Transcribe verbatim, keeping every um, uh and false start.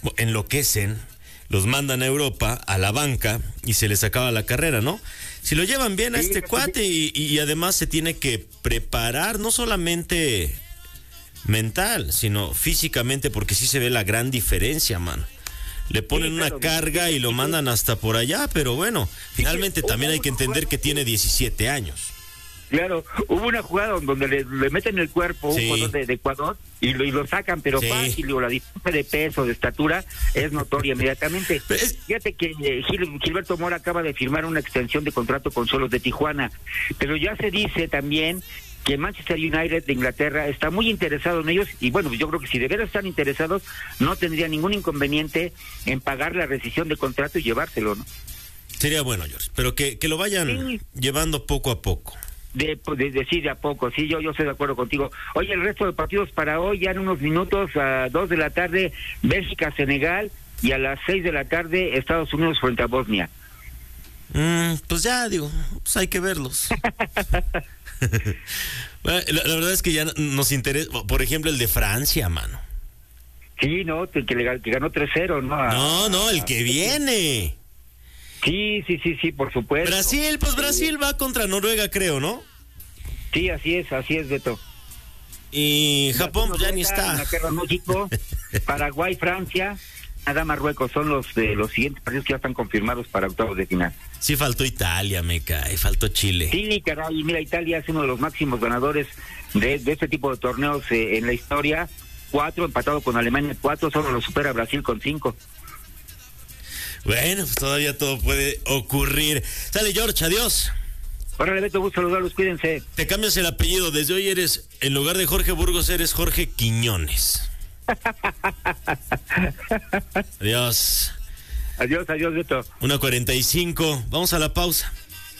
enloquecen, los mandan a Europa, a la banca, y se les acaba la carrera, ¿no? Si lo llevan bien a Sí, este sí. cuate y, y además se tiene que preparar, no solamente mental, sino físicamente, porque sí se ve la gran diferencia, mano. Le ponen Sí, una claro, carga y lo mandan hasta por allá, pero bueno, finalmente también hay que entender que tiene diecisiete años. Claro, hubo una jugada donde le, le meten el cuerpo a un Sí. jugador de, de Ecuador y lo, y lo sacan, pero Sí. fácil, digo, la diferencia de peso, de estatura, es notoria inmediatamente. Pero es- Fíjate que eh, Gil- Gilberto Mora acaba de firmar una extensión de contrato con Solos de Tijuana, pero ya se dice también que Manchester United de Inglaterra está muy interesado en ellos, y bueno, yo creo que si de veras están interesados, no tendría ningún inconveniente en pagar la rescisión de contrato y llevárselo, ¿no? Sería bueno, George, pero que, que lo vayan Sí. llevando poco a poco. De, de, de sí, de a poco, sí, yo yo estoy de acuerdo contigo. Oye, el resto de partidos para hoy, ya en unos minutos, a dos de la tarde, Bélgica-Senegal, y a las seis de la tarde, Estados Unidos frente a Bosnia. Mm, pues ya, digo, pues hay que verlos. Bueno, la, la verdad es que ya nos interesa, por ejemplo, el de Francia, mano. Sí, ¿no? Que, que, le- que ganó tres cero, ¿no? A- No, no, el que viene. Sí, sí, sí, sí, por supuesto. Brasil, pues Brasil va contra Noruega, creo, ¿no? Sí, así es, así es, Beto. Y Japón pues, ya ni está. Inglaterra, México, Paraguay, Francia, Canadá, Marruecos, son los de los siguientes partidos que ya están confirmados para octavos de final. Sí faltó Italia, me cae, faltó Chile. Sí, caray, mira, Italia es uno de los máximos ganadores de, de este tipo de torneos eh, en la historia. Cuatro, empatado con Alemania, cuatro, solo lo supera Brasil con cinco. Bueno, pues todavía todo puede ocurrir. Sale, George, adiós. Órale, Beto, gusto saludarlos, cuídense. Te cambias el apellido, desde hoy eres, en lugar de Jorge Burgos, eres Jorge Quiñones. Adiós. Adiós, adiós, Beto. una cuarenta y cinco, vamos a la pausa.